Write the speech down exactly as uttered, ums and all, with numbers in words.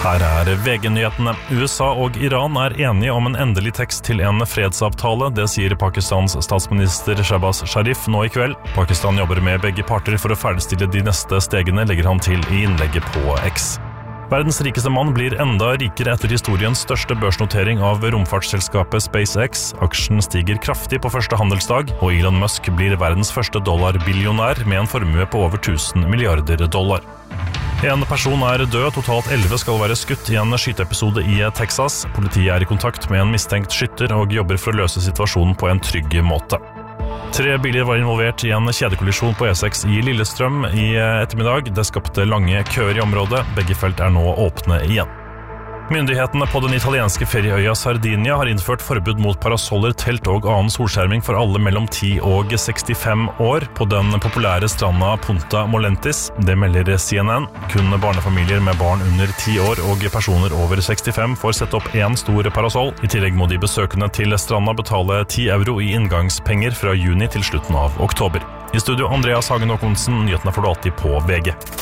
Her er V G-nyhetene. U S A og Iran er enige om en endelig tekst til en fredsavtale. Det sier Pakistans statsminister Shehbaz Sharif nå i kveld. Pakistan jobber med begge parter for å ferdigstille de neste stegene, legger han til i innlegget på X. Verdens rikeste mann blir enda rikere etter historiens største børsnotering av romfartsselskapet SpaceX. Aksjen stiger kraftig på første handelsdag, og Elon Musk blir verdens første dollarbillionær med en formue på over tusen milliarder dollar. En person er død, totalt elleve skal være skutt i en skyteepisode i Texas. Politiet er i kontakt med en mistenkt skytter og jobber for å løse situasjonen på en trygg måte. Tre biler var involvert i en kjedekollisjon på E seks i Lillestrøm i ettermiddag. Det skapte lange køer i området. Begge felt er nå åpne igjen. Myndighetene på den italienske ferieøya Sardinia har innført forbud mot parasoller, telt og annen solskjerming for alle mellom ti og sekstifem år på den populære stranda Punta Molentis. Det melder C N N. Kun barnefamilier med barn under ti år og personer over sekstifem får sette opp en stor parasoll. I tillegg må de besøkende til stranda betale ti euro i inngangspenger fra juni til slutten av oktober. I studio Andreas Hagen Håkonsen, nyhetene får du alltid på V G.